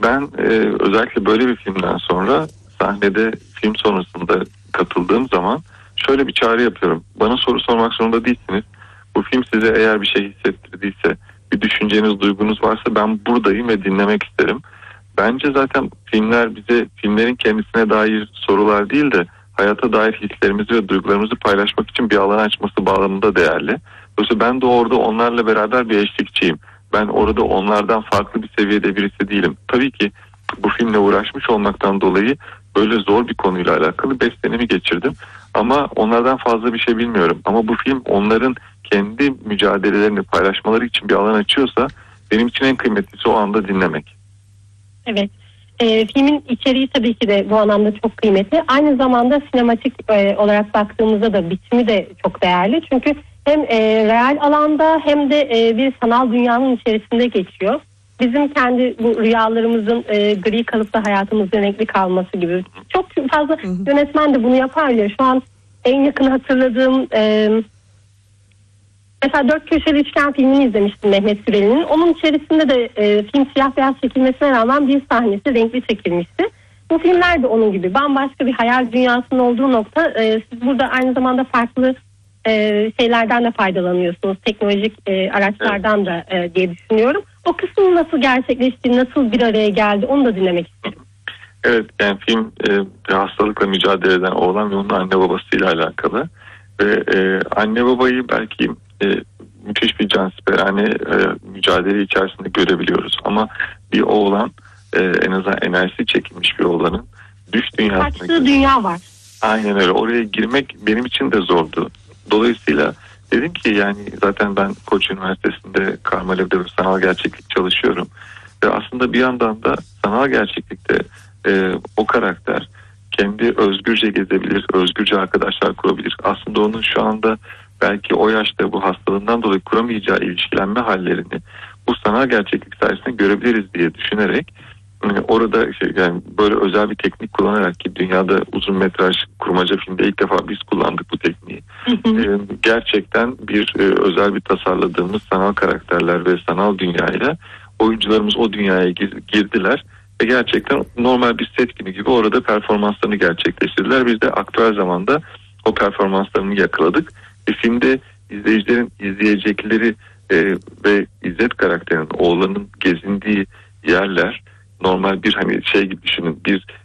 Ben özellikle böyle bir filmden sonra sahnede film sonrasında katıldığım zaman şöyle bir çağrı yapıyorum. Bana soru sormak zorunda değilsiniz. Bu film size eğer bir şey hissettirdiyse, bir düşünceniz, duygunuz varsa ben buradayım ve dinlemek isterim. Bence zaten filmler bize filmlerin kendisine dair sorular değil de hayata dair hislerimizi ve duygularımızı paylaşmak için bir alan açması bağlamında değerli. Dolayısıyla ben de orada onlarla beraber bir eşlikçiyim. Ben orada onlardan farklı bir seviyede birisi değilim. Tabii ki bu filmle uğraşmış olmaktan dolayı böyle zor bir konuyla alakalı 5 senemi geçirdim. Ama onlardan fazla bir şey bilmiyorum. Ama bu film onların kendi mücadelelerini paylaşmaları için bir alan açıyorsa benim için en kıymetlisi o anda dinlemek. Evet. Filmin içeriği tabii ki de bu anlamda çok kıymetli. Aynı zamanda sinematik olarak baktığımızda da bitimi de çok değerli. Çünkü hem real alanda hem de bir sanal dünyanın içerisinde geçiyor. Bizim kendi bu rüyalarımızın gri kalıpta hayatımızın renkli kalması gibi. Çok fazla yönetmen de bunu yapar ya. Şu an en yakın hatırladığım mesela Dört Köşeli Üçgen filmini izlemiştim Mehmet Süreli'nin. Onun içerisinde de film siyah beyaz çekilmesine rağmen bir sahnesi renkli çekilmişti. Bu filmler de onun gibi bambaşka bir hayal dünyasının olduğu nokta. Siz burada aynı zamanda farklı şeylerden de faydalanıyorsunuz. Teknolojik araçlardan da diye düşünüyorum. O kısmın nasıl gerçekleşti, nasıl bir araya geldi onu da dinlemek isterim. Evet, yani film bir hastalıkla mücadele eden oğlan ve onun anne babasıyla alakalı. Ve anne babayı belki müthiş bir cansiperane mücadele içerisinde görebiliyoruz. Ama bir oğlan en azından enerjisi çekilmiş bir oğlanın düş dünyasına kaçtığı dünya var. Aynen öyle. Oraya girmek benim için de zordu. Dolayısıyla dedim ki yani zaten ben Koç Üniversitesi'nde Karmalev'de sanal gerçeklik çalışıyorum. Ve aslında bir yandan da sanal gerçeklikte o karakter kendi özgürce gezebilir, özgürce arkadaşlar kurabilir. Aslında onun şu anda belki o yaşta bu hastalığından dolayı kuramayacağı ilişkilenme hallerini bu sanal gerçeklik sayesinde görebiliriz diye düşünerek orada yani böyle özel bir teknik kullanarak ki dünyada uzun metraj kurmaca filmde ilk defa biz kullandık bu tekniği. Gerçekten bir özel bir tasarladığımız sanal karakterler ve sanal dünyayla oyuncularımız o dünyaya girdiler ve gerçekten normal bir set günü gibi orada performanslarını gerçekleştirdiler. Biz de aktüel zamanda o performanslarını yakaladık. Filmde izleyicilerin izleyecekleri ve İzzet karakterinin oğlanın gezindiği yerler normal bir hani şey gibi düşünün,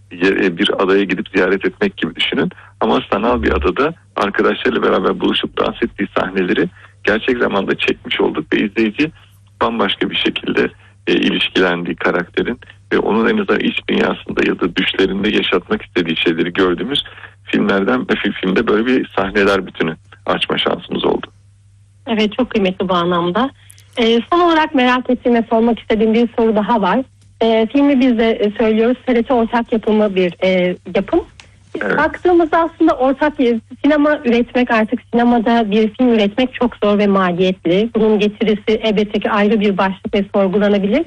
bir adaya gidip ziyaret etmek gibi düşünün ama sanal bir adada arkadaşlarıyla beraber buluşup dans ettiği sahneleri gerçek zamanda çekmiş olduk ve izleyici bambaşka bir şekilde ilişkilendiği karakterin ve onun en azından iç dünyasında ya da düşlerinde yaşatmak istediği şeyleri gördüğümüz filmlerden ve filmde böyle bir sahneler bütünü açma şansımız oldu. Evet, çok kıymetli bu anlamda. Son olarak merak ettiğim ve sormak istediğim bir soru daha var. Filmi biz de söylüyoruz. TRT ortak yapımı bir yapım. Evet. Baktığımızda aslında ortak sinema üretmek, artık sinemada bir film üretmek çok zor ve maliyetli. Bunun getirisi elbette ki ayrı bir başlık ve sorgulanabilir.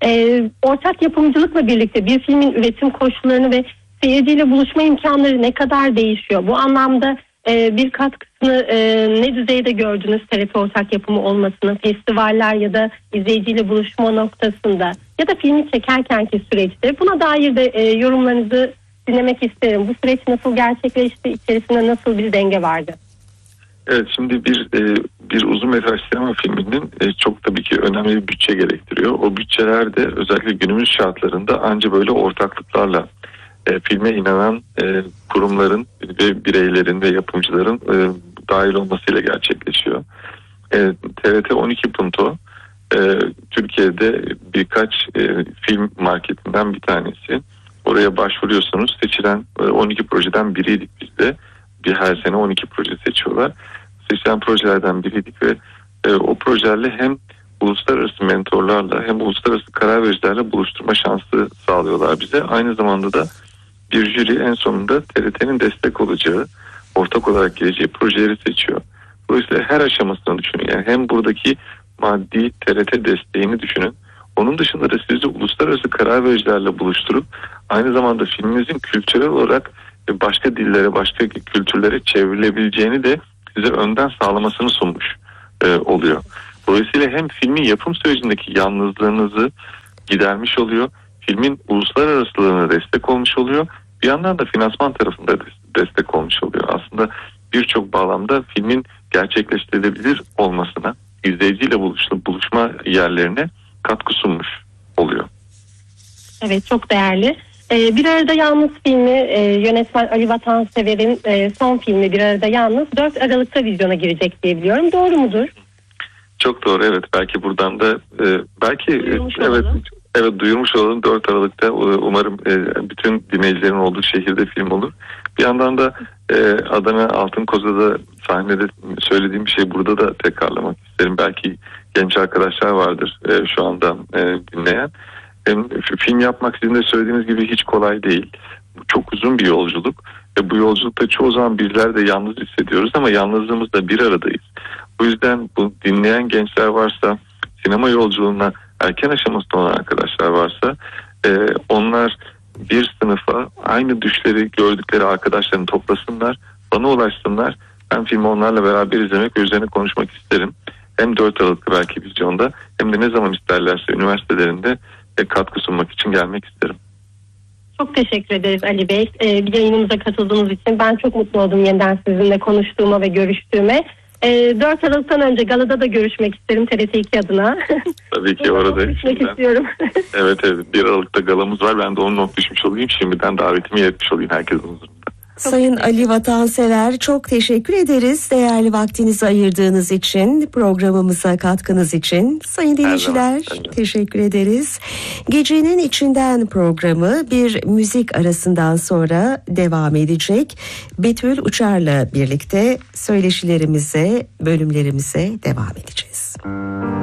Ortak yapımcılıkla birlikte bir filmin üretim koşullarını ve seyirciyle buluşma imkanları ne kadar değişiyor? Bu anlamda bir katkısını ne düzeyde gördünüz TRT ortak yapımı olmasının, festivaller ya da izleyiciyle buluşma noktasında ya da filmi çekerkenki süreçte? Buna dair de yorumlarınızı dinlemek isterim. Bu süreç nasıl gerçekleşti? İçerisinde nasıl bir denge vardı? Evet, şimdi bir uzun metraj sinema filminin çok tabii ki önemli bir bütçe gerektiriyor. O bütçeler de özellikle günümüz şartlarında anca böyle ortaklıklarla filme inanan kurumların ve bireylerin ve yapımcıların dahil olmasıyla gerçekleşiyor. TRT 12 Punto Türkiye'de birkaç film marketinden bir tanesi. Oraya başvuruyorsunuz. Seçilen 12 projeden biriydik biz de. Her sene 12 proje seçiyorlar. Seçilen projelerden biriydik ve o projelerle hem uluslararası mentorlarla hem uluslararası karar vericilerle buluşturma şansı sağlıyorlar bize. Aynı zamanda da bir jüri en sonunda TRT'nin destek olacağı, ortak olarak geleceği projeleri seçiyor. Dolayısıyla her aşamasını düşünün. Yani hem buradaki maddi TRT desteğini düşünün. Onun dışında da sizi uluslararası karar vericilerle buluşturup aynı zamanda filminizin kültürel olarak başka dillere, başka kültürlere çevrilebileceğini de size önden sağlamasını sunmuş oluyor. Dolayısıyla hem filmin yapım sürecindeki yalnızlığınızı gidermiş oluyor, filmin uluslararasılığına destek olmuş oluyor. Bir yandan da finansman tarafında destek olmuş oluyor. Aslında birçok bağlamda filmin gerçekleştirilebilir olmasına, izleyiciyle buluşma yerlerine katkı sunmuş oluyor. Evet, çok değerli. Bir Arada Yalnız filmi, yönetmen Ali Vatansever'in son filmi Bir Arada Yalnız 4 Aralık'ta vizyona girecek diye biliyorum. Doğru mudur? Çok doğru, evet. Belki buradan da duyurmuş olalım. 4 Aralık'ta umarım bütün dinleyicilerin olduğu şehirde film olur. Bir yandan da Adana Altın Koza'da sahnede söylediğim bir şey burada da tekrarlamak isterim. Belki genç arkadaşlar vardır şu anda dinleyen. Film yapmak sizin de söylediğiniz gibi hiç kolay değil. Çok uzun bir yolculuk ve bu yolculukta çoğu zaman bizler de yalnız hissediyoruz ama yalnızlığımızda bir aradayız. O yüzden bu dinleyen gençler varsa, sinema yolculuğuna erken aşamasında olan arkadaşlar varsa onlar bir sınıfa aynı düşleri gördükleri arkadaşlarını toplasınlar, bana ulaşsınlar. Ben filmi onlarla beraber izlemek ve üzerine konuşmak isterim. Hem 4 Aralık'ta belki vizyonda hem de ne zaman isterlerse üniversitelerinde katkı sunmak için gelmek isterim. Çok teşekkür ederiz Ali Bey. Bir yayınımıza katıldığınız için ben çok mutlu oldum yeniden sizinle konuştuğuma ve görüştüğüme. 4 Aralık'tan önce galada da görüşmek isterim TRT2 adına. Tabii ki orada. Görüşmek istiyorum. Evet, 1 Aralık'ta galamız var. Ben de onu not düşmüş olayım. Şimdiden davetimi iletmiş olayım herkesin huzurunda. Sayın Ali Vatansever, çok teşekkür ederiz değerli vaktinizi ayırdığınız için, programımıza katkınız için. Sayın dinleyiciler, teşekkür ederiz. Gecenin içinden programı bir müzik arasından sonra devam edecek. Betül Uçar'la birlikte söyleşilerimize, bölümlerimize devam edeceğiz.